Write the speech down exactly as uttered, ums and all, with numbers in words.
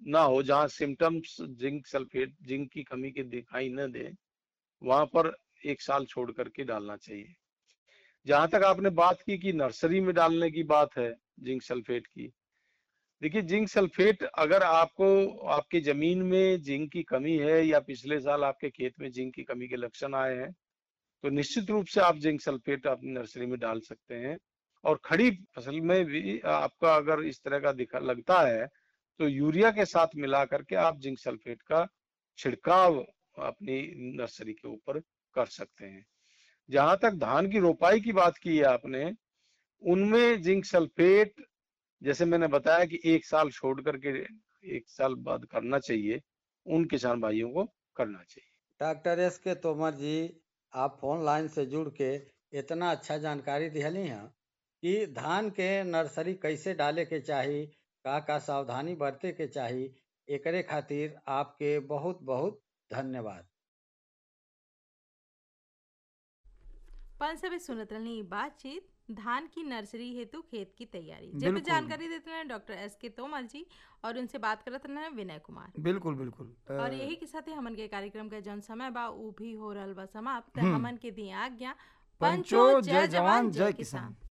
ना हो, जहाँ सिम्टम्स जिंक सल्फेट जिंक की कमी के दिखाई न दे, वहां पर एक साल छोड़ करके डालना चाहिए। जहां तक आपने बात की कि नर्सरी में डालने की बात है जिंक सल्फेट की, देखिए जिंक सल्फेट अगर आपको आपकी जमीन में जिंक की कमी है या पिछले साल आपके खेत में जिंक की कमी के लक्षण आए हैं, तो निश्चित रूप से आप जिंक सल्फेट अपनी नर्सरी में डाल सकते हैं। और खड़ी फसल में भी आपका अगर इस तरह का दिखा लगता है तो यूरिया के साथ मिला करके आप जिंक सल्फेट का छिड़काव अपनी नर्सरी के ऊपर कर सकते हैं। जहां तक धान की रोपाई की बात की है आपने, उनमें जिंक सल्फेट जैसे मैंने बताया कि एक साल छोड़ करके एक साल बाद करना चाहिए, उन किसान भाइयों को करना चाहिए। डॉक्टर एस के तोमर जी, आप फोन लाइन से जुड़ के इतना अच्छा जानकारी दिहली हैं कि धान के नर्सरी कैसे डाले के चाही, का का सावधानी बरते के चाही, एकरे खातिर आपके बहुत बहुत धन्यवाद। पन सभी सुनत रहनी बातचीत धान की नर्सरी हेतु खेत की तैयारी जे पे बिल्कुल जानकारी देते हैं डॉक्टर एस के तोमर जी, और उनसे बात करत रहे विनय कुमार। बिल्कुल बिल्कुल और अ, यही के साथ ही हमन के कार्यक्रम का जौन समय बा उ भी हो रहल बा समाप्त। हम्म हमन के दी आज्ञा। पंचो पंचो जय जय जवान जवान जय जय किसान। किसान।